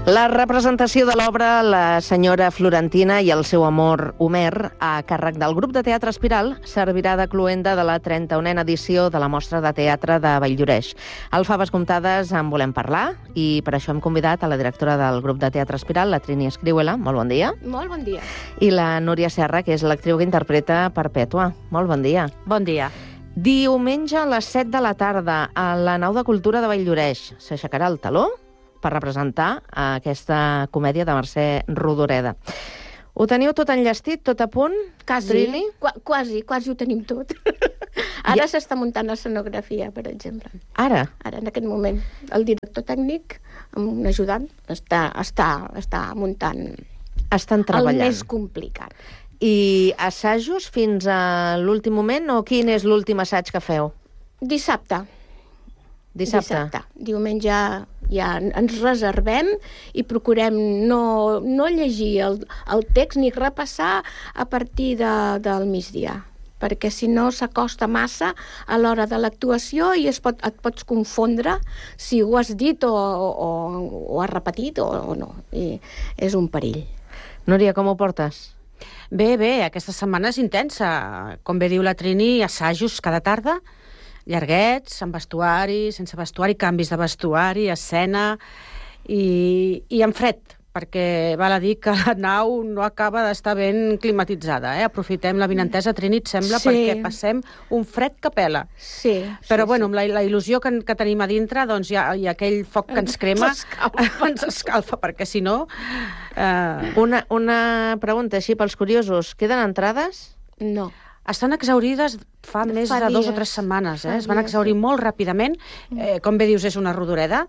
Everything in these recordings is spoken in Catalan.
La representació de l'obra La senyora Florentina i el seu amor Homer, a càrrec del grup de teatre Espiral, servirà de cloenda de la 31a edició de la Mostra de Teatre de Valldoreix. Al Faves Comptades en volem parlar i per això hem convidat a la directora del grup de teatre Espiral, la Trini Escrihuela. Molt bon dia. Molt bon dia. I la Núria Serra, que és l'actriu que interpreta Perpètua. Molt bon dia. Bon dia. Diumenge a les 7 de la tarda a la Nau de Cultura de Valldoreix s'aixecarà el teló per representar aquesta comèdia de Mercè Rodoreda. Ho teniu tot enllestit, tot a punt? Quasi, Trini? quasi ho tenim tot. Ara s'està muntant l'escenografia, per exemple. Ara? Ara, en aquest moment. El director tècnic, amb un ajudant, està muntant Estan treballant. el més complicat. I assajos fins a l'últim moment o quin és l'últim assaig que feu? Dissabte. Diumenge ja ens reservem i procurem no llegir el text ni repassar a partir del migdia, perquè si no s'acosta massa a l'hora de l'actuació i et pots confondre si ho has dit o has repetit o no. I és un perill. Núria, com ho portes? Bé, aquesta setmana és intensa. Com bé diu la Trini, assajos cada tarda, llarguets, amb vestuari, sense vestuari, canvis de vestuari, escena i en fred, perquè val a dir que la nau no acaba d'estar ben climatitzada. Aprofitem la vinentesa, Trini, et sembla, Sí. perquè passem un fred que pela. Sí. Però, bueno, amb la il·lusió que tenim a dintre, doncs hi ha aquell foc que ens crema, ens escalfa, perquè si no... Una pregunta així pels curiosos. Queden entrades? No. Estan exaurides fa més de 2 o 3 setmanes. Es van exaurir molt ràpidament. Com bé dius, és una rodoreda.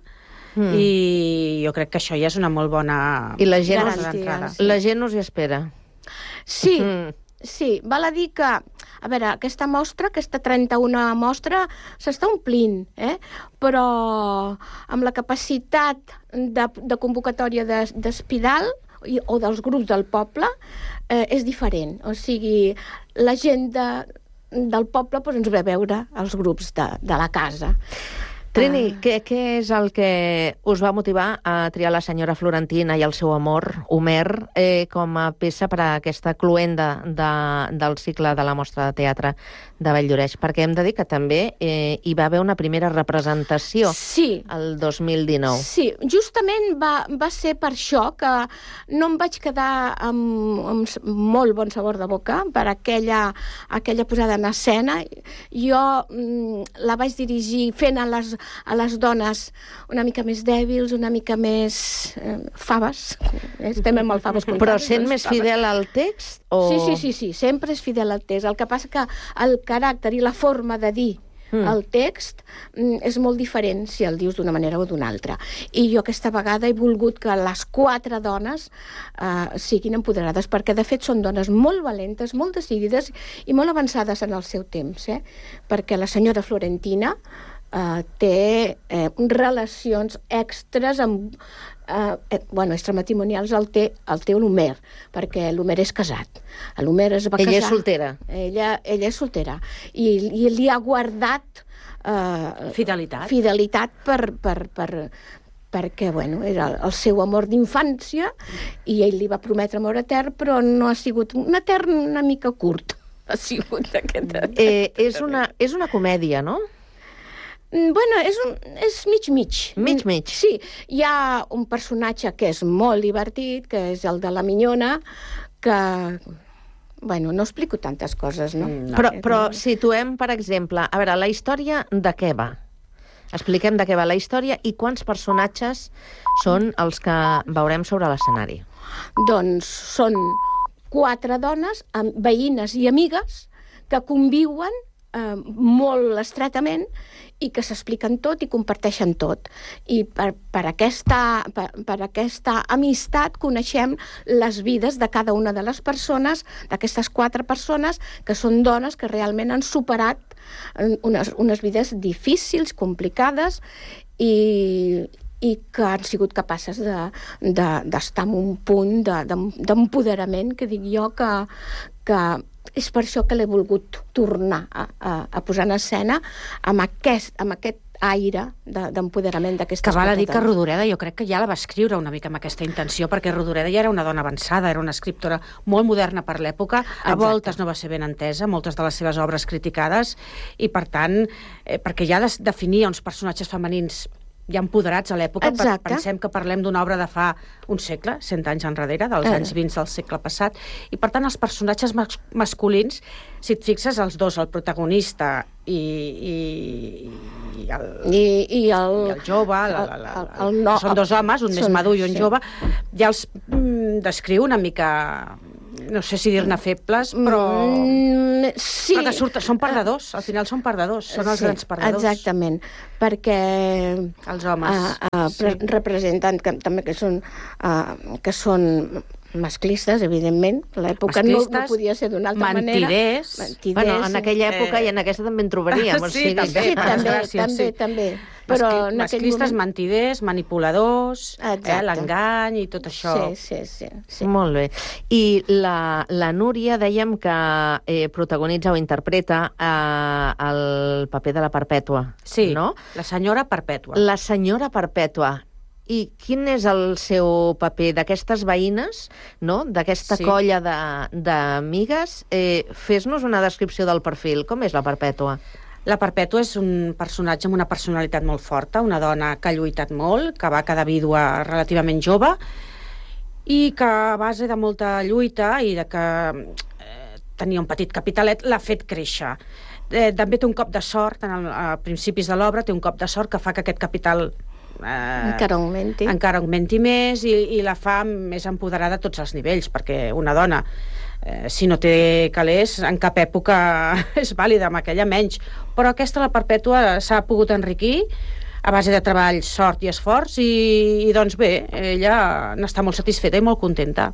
I jo crec que això ja és una molt bona... I la gent, garantia, la gent us hi espera. Sí, sí. Val a dir que, a veure, aquesta mostra, aquesta 31a mostra, s'està omplint, però amb la capacitat de convocatòria d'Espiral o dels grups del poble és diferent. O sigui, la gent del poble ens ve a veure els grups de la casa. Trini, què és el que us va motivar a triar La senyora Florentina i el seu amor, Homer, com a peça per a aquesta cloenda del cicle de la Mostra de Teatre de Valldoreix? Perquè hem de dir que també hi va haver una primera representació el 2019. Sí, justament va ser per això que no em vaig quedar amb molt bon sabor de boca per aquella posada en escena. Jo la vaig dirigir fent a les dones una mica més dèbils, una mica més faves. Estem amb el faves comptades. Però sent més fidel al text? Sí, sempre és fidel al text. El que passa que el caràcter i la forma de dir el text és molt diferent si el dius d'una manera o d'una altra. I jo aquesta vegada he volgut que les 4 dones siguin empoderades, perquè de fet són dones molt valentes, molt decidides i molt avançades en el seu temps, perquè la senyora Florentina té relacions extres amb extramatrimonials el té l'Homer, perquè l'Homer és casat. L'Homer es va casar... Ella és soltera. Ella és soltera. I li ha guardat fidelitat perquè, era el seu amor d'infància i ell li va prometre amor etern, però no ha sigut un etern una mica curt. Ha sigut aquest... És una comèdia, no? Bueno, és mig-mig. Mig-mig. Sí, hi ha un personatge que és molt divertit, que és el de la minyona, que... Bueno, no explico tantes coses, no? Però situem, per exemple, a veure, la història de què va? Expliquem de què va la història i quants personatges són els que veurem sobre l'escenari. Doncs són 4 dones, veïnes i amigues, que conviuen molt estretament i que s'expliquen tot i comparteixen tot. I per aquesta amistat coneixem les vides de cada una de les persones, d'aquestes 4 persones, que són dones que realment han superat unes vides difícils, complicades, i que han sigut capaces d'estar en un punt d'empoderament, que dic jo que és per això que l'he volgut tornar a posar en escena amb aquest aire d'empoderament d'aquestes Que val a dir quatre que dones. Rodoreda jo crec que ja la va escriure una mica amb aquesta intenció, perquè Rodoreda ja era una dona avançada, era una escriptora molt moderna per l'època, a Exacte. voltes no va ser ben entesa, moltes de les seves obres criticades, i per tant, perquè ja definia uns personatges femenins ja empoderats a l'època, Exacte. pensem que parlem d'una obra de fa un segle, 100 anys enrere, dels anys 20 del segle passat, i per tant els personatges masculins, si et fixes, els dos, el protagonista i el jove, són dos homes, un més madur i un jove, ja els descriu una mica, no sé si dir-ne febles, però... Sí. Però que són perdedors, al final són perdedors, són els grans perdedors. Exactament, perquè els homes representen també que són masclistes, evidentment. L'època no podia ser d'una altra manera. Mentiders. Bueno, en aquella època i en aquesta també en trobaríem. Sí, també. Però masclistes, mentiders, manipuladors, l'engany i tot això. Sí. Molt bé. I la Núria, dèiem que protagonitza o interpreta el paper de la Perpètua. Sí, no? La senyora Perpètua. La senyora Perpètua. I quin és el seu paper d'aquestes veïnes, no? D'aquesta colla d'amigues? Fes-nos una descripció del perfil. Com és la Perpètua? La Perpètua és un personatge amb una personalitat molt forta, una dona que ha lluitat molt, que va quedar vídua relativament jove, i que a base de molta lluita i de que tenia un petit capitalet l'ha fet créixer. També té un cop de sort, a principis de l'obra, té un cop de sort que fa que aquest capital encara augmenti més i la fa més empoderada a tots els nivells, perquè una dona, si no té calés, en cap època és vàlida, amb aquella menys. Però aquesta, la Perpètua, s'ha pogut enriquir a base de treball, sort i esforç, i doncs bé, ella n'està molt satisfeta i molt contenta.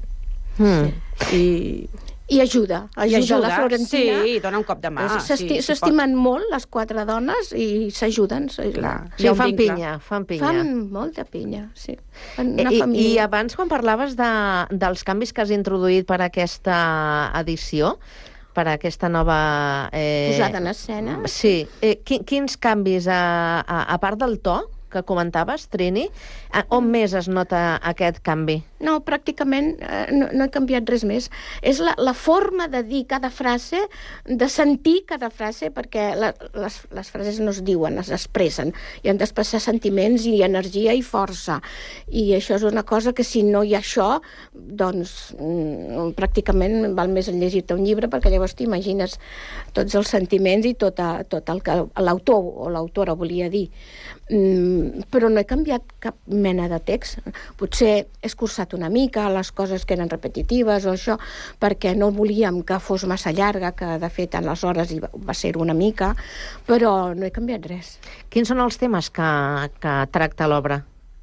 I ajuda la Florentina. Sí, dona un cop de mà. S'estimen molt, les quatre dones, i s'ajuden. Fan pinya. Fan molta pinya, sí. I abans, quan parlaves dels canvis que has introduït per aquesta edició, per aquesta nova... posada en escena. Sí. Quins canvis, a part del to que comentaves, Trini, on més es nota aquest canvi? No, pràcticament no he canviat res més. És la forma de dir cada frase, de sentir cada frase, perquè les frases no es diuen, es expressen, i han d'expressar sentiments i energia i força. I això és una cosa que si no hi ha això, doncs pràcticament val més llegir-te un llibre, perquè llavors t'imagines tots els sentiments i tot el que l'autor o l'autora volia dir. Però no he canviat cap mena de text. Potser he escurçat una mica les coses que eren repetitives o això, perquè no volíem que fos massa llarga, que de fet en les hores va ser una mica, però no he canviat res. Quins són els temes que tracta l'obra?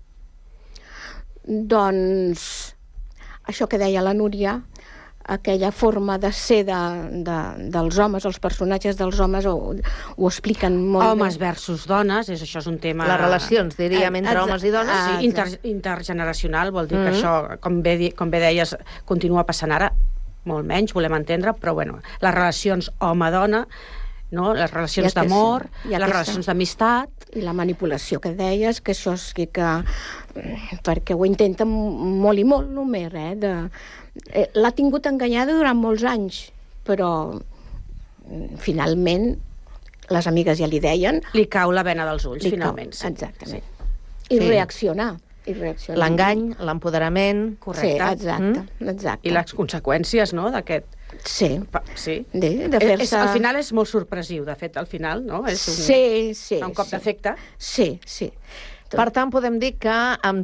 Doncs això que deia la Núria, aquella forma de ser dels homes, els personatges dels homes ho expliquen molt bé. Homes versus dones, això és un tema... Les relacions, diríem, entre homes i dones. Sí, intergeneracional, vol dir que això, com bé deies, continua passant ara, molt menys, volem entendre, però bueno, les relacions home-dona, no? Les relacions d'amor, les relacions d'amistat... I la manipulació que deies, que això és que perquè ho intenta molt i molt, l'Homer, l'ha tingut enganyada durant molts anys, però finalment les amigues ja li deien... Li cau la bena dels ulls, finalment. Exactament. I reaccionar. L'engany, l'empoderament... Correcte. Sí, exacte. I les conseqüències, no?, d'aquest... Sí. De fer-se... Al final és molt sorpresiu, de fet, al final, no? És un cop d'efecte. Sí. Per tant, podem dir que amb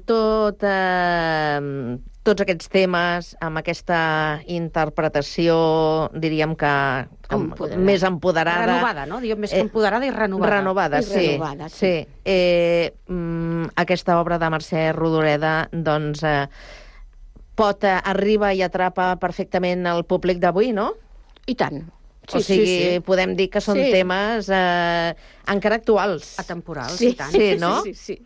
tots aquests temes, amb aquesta interpretació, diríem que més empoderada... Renovada, no? Diguem més que empoderada i renovada. Renovada, sí. Aquesta obra de Mercè Rodoreda, doncs, arriba i atrapa perfectament el públic d'avui, no? I tant. O sigui, podem dir que són temes encara actuals. Atemporals, i tant. Sí, no? Sí.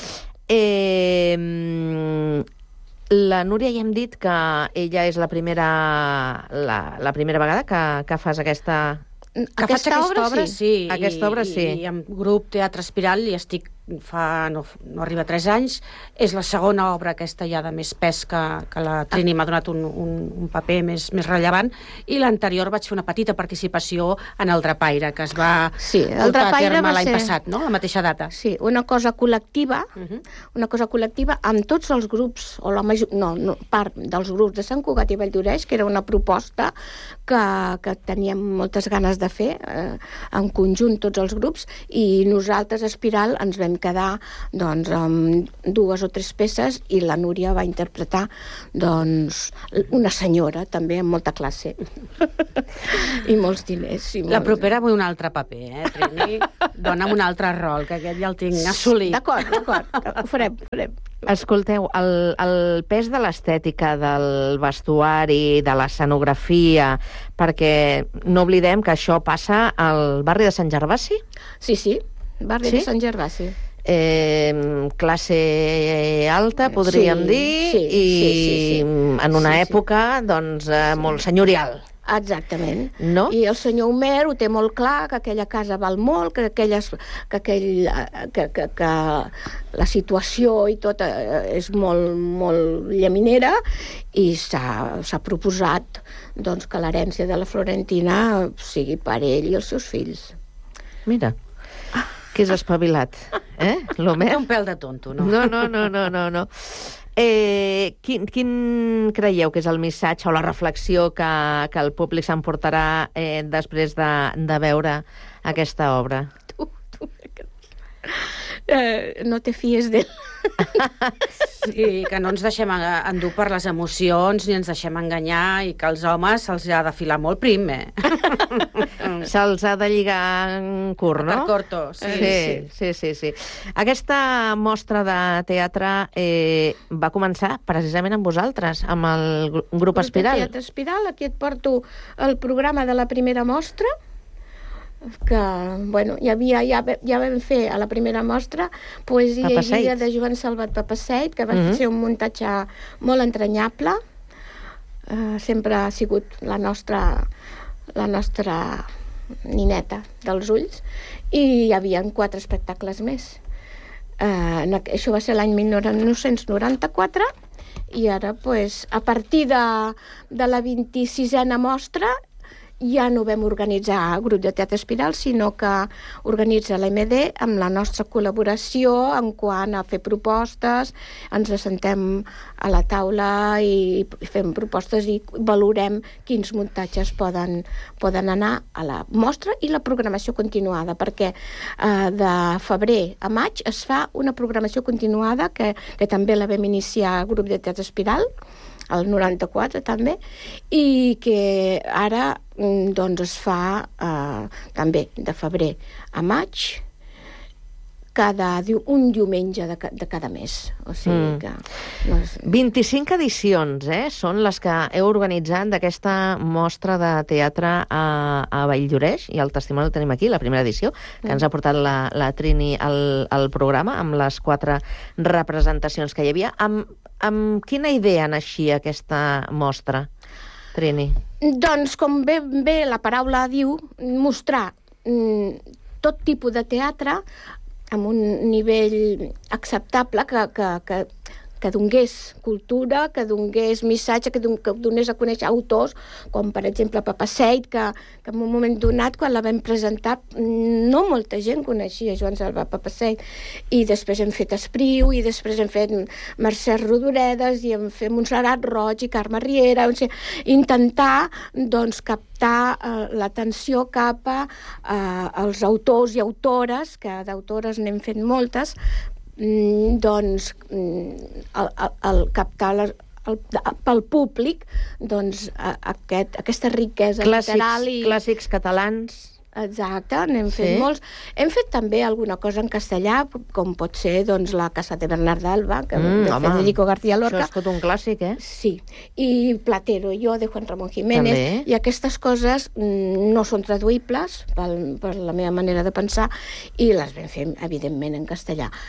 La Núria ja hem dit que ella és la primera vegada que fas aquesta Que faig aquesta obra, sí. Aquesta obra, sí. I amb grup Teatre Espiral hi estic no arriba a 3 anys. És la segona obra aquesta ja de més pes que la Trini m'ha donat un paper més rellevant, i l'anterior vaig fer una petita participació en el Drapaire, que es va portar a terme l'any passat, no? A la mateixa data. Sí, una cosa col·lectiva, amb tots els grups, o part dels grups de Sant Cugat i Valldoreix, que era una proposta que teníem moltes ganes de fer en conjunt tots els grups, i nosaltres, Espiral, ens vam quedar doncs amb 2 o 3 peces, i la Núria va interpretar doncs una senyora també amb molta classe i molts diners. La propera vull un altre paper, Trini. Dona'm un altre rol, que aquest ja el tinc assolit. D'acord, ho farem. Escolteu, el pes de l'estètica, del vestuari, de l'escenografia, perquè no oblidem que això passa al barri de Sant Gervasi? Sí, barri de Sant Gervasi. Classe alta, podríem dir, i en una època doncs molt senyorial. Exactament. No? I el senyor Homer ho té molt clar, que aquella casa val molt, que la situació i tot és molt llaminera, i s'ha proposat doncs, que l'herència de la Florentina sigui per ell i els seus fills. Mira, que és espavilat, l'Homer? Té un pèl de tonto, no? No. Quin creieu que és el missatge o la reflexió que el públic s'emportarà després de veure aquesta obra? No te fies d'ell. Sí, que no ens deixem endur per les emocions, ni ens deixem enganyar, i que als homes se'ls ha de filar molt prim, Se'ls ha de lligar en curt, no? Corto, sí. Aquesta mostra de teatre va començar precisament amb vosaltres, amb el grup Espiral. Teatre Espiral, aquí et porto el programa de la primera mostra, que, bueno, ja vam fer a la primera mostra poesia i vida de Joan Salvat Papaseit, que va ser un muntatge molt entranyable. Sempre ha sigut la nostra nineta dels ulls, i hi havia 4 espectacles més. Això va ser l'any 1994, i ara, a partir de la 26a mostra, ja no vam organitzar grup de teatre Espiral, sinó que organitza l'MD amb la nostra col·laboració en quant a fer propostes. Ens assentem a la taula i fem propostes i valorem quins muntatges poden anar a la mostra, i la programació continuada, perquè de febrer a maig es fa una programació continuada que també la vam iniciar al grup de teatre Espiral, el 94 també, i que ara doncs es fa també de febrer a maig, un diumenge de cada mes. O sigui que... 25 edicions, són les que heu organitzat d'aquesta mostra de teatre a Valldoreix, i el testimoni el tenim aquí, la primera edició, que ens ha portat la Trini al programa, amb les 4 representacions que hi havia. Amb quina idea naixia aquesta mostra, Trini? Doncs, com bé la paraula diu, mostrar tot tipus de teatre amb un nivell acceptable, que donés cultura, que donés missatge, que donés a conèixer autors, com per exemple Papaseit, que en un moment donat, quan la vam presentar, no molta gent coneixia Joan Salvat Papaseit, i després hem fet Espriu, i després hem fet Mercè Rodoredes, i hem fet Montserrat Roig i Carme Riera, intentar doncs captar l'atenció cap als autors i autores, que d'autores n'hem fet moltes, doncs el captar pel públic doncs aquesta riquesa literal i... Clàssics catalans. Exacte, n'hem fet molts. Hem fet també alguna cosa en castellà, com pot ser doncs, la Casa de Bernarda Alba, de Federico García Lorca. Això és tot un clàssic, Sí. I Platero i jo, de Juan Ramón Jiménez. També. I aquestes coses no són traduïbles per la meva manera de pensar, i les vam fer, evidentment, en castellà.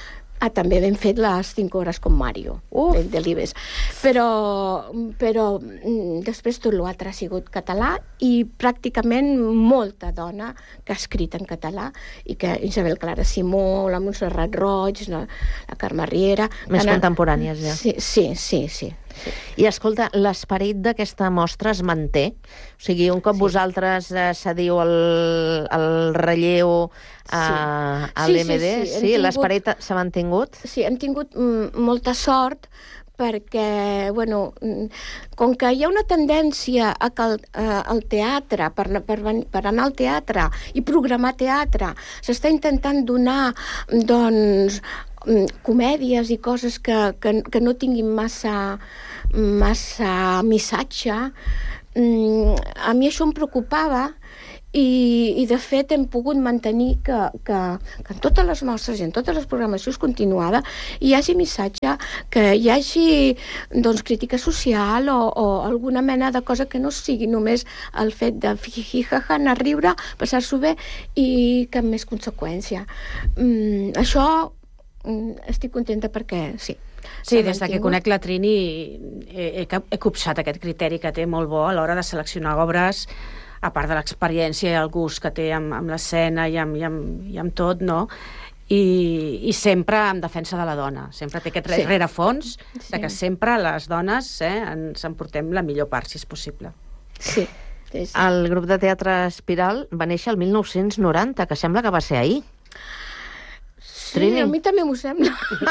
També hem fet les 5 hores com Mario, de l'Ibes. Però després tot l'altre ha sigut català i pràcticament molta dona que ha escrit en català i que Isabel Clara Simó, la Montserrat Roig, la Carme Riera... Més contemporànies, ja. Sí. I escolta, l'esperit d'aquesta mostra es manté? O sigui, un cop vosaltres cediu el relleu a l'MD, l'esperit s'ha mantingut? Sí, hem tingut molta sort perquè, com que hi ha una tendència a que el teatre, per anar al teatre i programar teatre, s'està intentant donar, doncs, comèdies i coses que no tinguin massa missatge. A mi això em preocupava i de fet hem pogut mantenir que en totes les mostres i en totes les programacions continuada hi hagi missatge, que hi hagi crítica social o alguna mena de cosa que no sigui només el fet de jijijaja, anar a riure, passar-s'ho bé i cap més conseqüència. Això estic contenta perquè sí. Sí, des que conec la Trini he copsat aquest criteri que té molt bo a l'hora de seleccionar obres, a part de l'experiència i el gust que té amb l'escena i amb tot, no? I sempre en defensa de la dona. Sempre té aquest rerefons de que sempre les dones ens emportem la millor part, si és possible. Sí. El grup de teatre Espiral va néixer el 1990, que sembla que va ser ahir. Sí, a mi també m'ho sembla.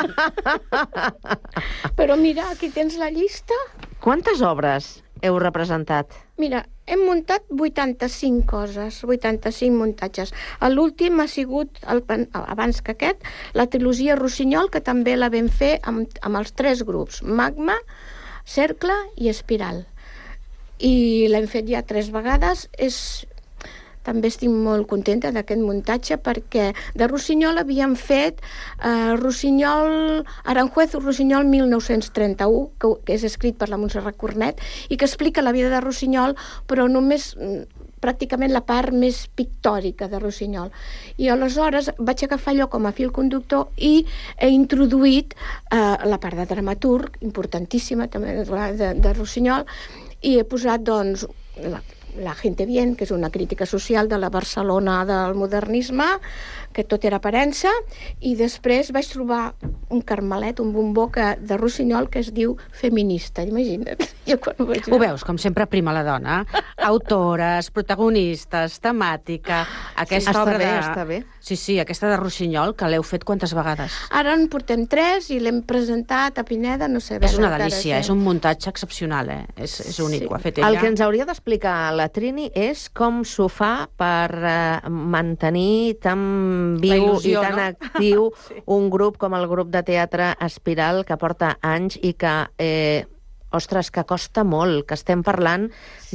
Però mira, aquí tens la llista. Quantes obres heu representat? Mira, hem muntat 85 coses, 85 muntatges. L'últim ha sigut, abans que aquest, la trilogia Rossinyol, que també la vam fer amb els 3 grups, Magma, Cercle i Espiral. I l'hem fet ja 3 vegades. També estic molt contenta d'aquest muntatge perquè de Rossinyol havíem fet Aranjuez, Rossinyol 1931, que és escrit per la Montserrat Cornet i que explica la vida de Rossinyol, però només pràcticament la part més pictòrica de Rossinyol. I aleshores vaig agafar allò com a fil conductor i he introduït la part de dramaturg, importantíssima també de Rossinyol, i he posat, doncs, La gente bien, que és una crítica social de la Barcelona del modernisme, que tot era aparença, i després vaig trobar un carmelet, un bombó de Rossinyol que es diu feminista, imagina't. Ho veus, com sempre prima la dona. Autores, protagonistes, temàtica... Està bé. Sí, aquesta de Rossinyol, que l'heu fet quantes vegades? Ara en portem 3 i l'hem presentat a Pineda, no sé... És una delícia, és un muntatge excepcional, és únic, ho ha fet ella. El que ens hauria d'explicar la Trini és com s'ho fa per mantenir tan viu i tan actiu un grup com el grup de teatre Espiral, que porta anys i que, ostres, que costa molt, que estem parlant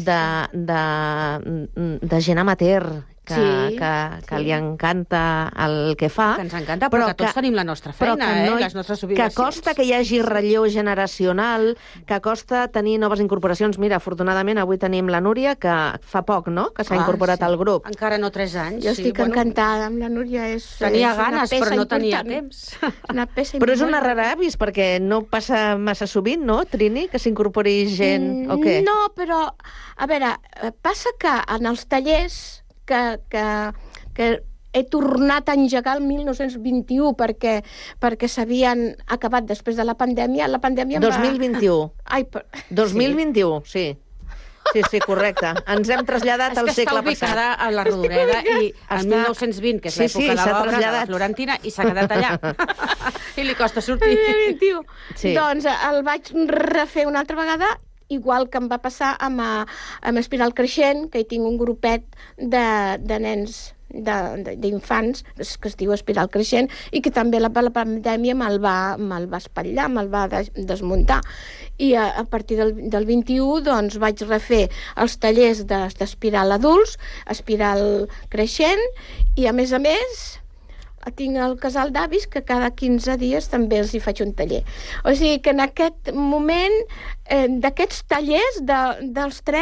de gent amateur, que li encanta el que fa. Que ens encanta, però que tots tenim la nostra feina, les nostres obligacions. Que costa que hi hagi relleu generacional, que costa tenir noves incorporacions. Mira, afortunadament avui tenim la Núria, que fa poc, no?, que s'ha incorporat al grup. Encara no 3 anys. Jo estic encantada amb la Núria. Tenia ganes, però no tenia temps. Però és una rara avis, perquè no passa massa sovint, no, Trini, que s'incorpori gent, o què? No, però, a veure, passa que en els tallers que he tornat a engegar el 1921 perquè s'havien acabat després de la pandèmia. La pandèmia 2021. 2021, sí. Sí, correcte. Ens hem traslladat al segle passat. És que està ubicada a la Rodoreda i el 1920, que és l'època de l'obra de la Florentina, i s'ha quedat allà. I li costa sortir. Doncs el vaig refer una altra vegada, igual que em va passar amb Espiral Creixent, que hi tinc un grupet de nens, d'infants, que es diu Espiral Creixent, i que també la pandèmia me'l va espatllar, me'l va desmuntar. I a partir del 21 doncs, vaig refer els tallers d'Espiral Adults, Espiral Creixent, i a més tinc el casal d'avis que cada 15 dies també els hi faig un taller. O sigui que en aquest moment d'aquests tallers dels 3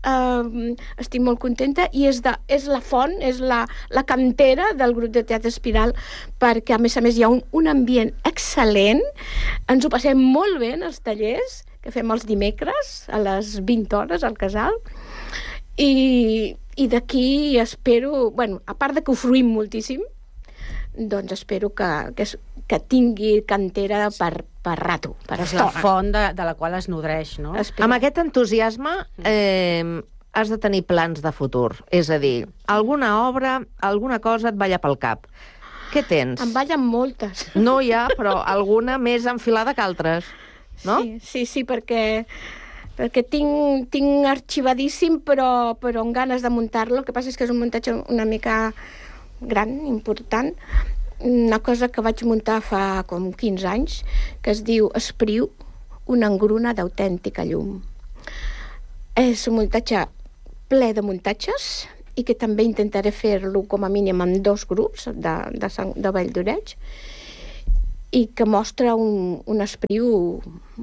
estic molt contenta, i és la font, és la cantera del grup de teatre Espiral, perquè a més hi ha un ambient excel·lent, ens ho passem molt bé en els tallers que fem els dimecres a les 20 hores al Casal, i d'aquí espero, a part de que ho fruïm moltíssim, doncs espero que tingui cantera per rato, per És la estona. font de la qual es nodreix, no? Espero. Amb aquest entusiasme has de tenir plans de futur. És a dir, alguna obra, alguna cosa et balla pel cap. Què tens? Em ballen moltes. No hi ha, però alguna més enfilada que altres, no? Sí, perquè tinc arxivadíssim, però amb ganes de muntar-lo. El que passa és que és un muntatge una mica gran, important, una cosa que vaig muntar fa com 15 anys, que es diu Espriu, una engruna d'autèntica llum. És un muntatge ple de muntatges i que també intentaré fer-lo com a mínim amb 2 grups de Vall d'Oreig, i que mostra un Espriu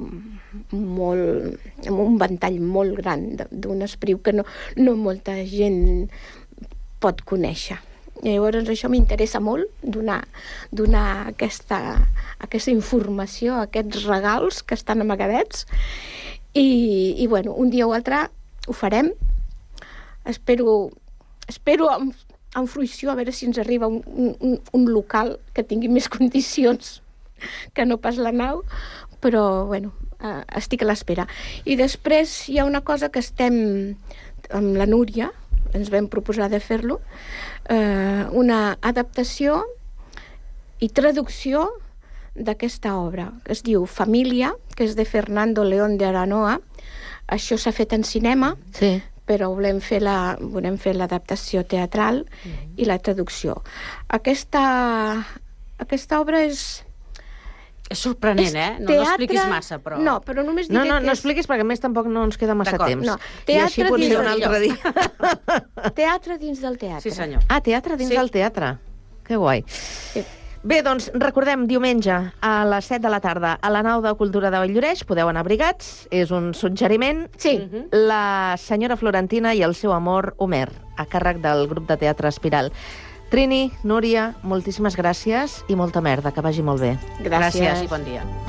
amb un ventall molt gran, d'un Espriu que no molta gent pot conèixer. Llavors això m'interessa molt, donar aquesta informació, aquests regals que estan amagadets, i un dia o altre ho farem. Espero amb fruïció, a veure si ens arriba un local que tingui més condicions que no pas la nau, però estic a l'espera. I després hi ha una cosa que estem amb la Núria, ens vam proposar de fer-lo, una adaptació i traducció d'aquesta obra, que es diu Família, que és de Fernando León de Aranoa. Això s'ha fet en cinema, Sí. però volem fer l'adaptació teatral i la traducció. Aquesta obra és... És sorprenent, No expliquis massa, però... No, però només diré que No expliquis, perquè a més tampoc no ens queda massa temps. No. I així Teatre potser dins un del altre dia. teatre dins del teatre. Sí, senyor. Ah, teatre dins Sí. del teatre. Que guai. Sí. Bé, doncs recordem, diumenge a les 7 de la tarda a la nau de Cultura de Vall-lloreix, podeu anar abrigats, és un suggeriment. Sí. La senyora Florentina i el seu amor Homer, a càrrec del grup de teatre Espiral. Trini, Núria, moltíssimes gràcies i molta merda, que vagi molt bé. Gràcies. Gràcies i bon dia.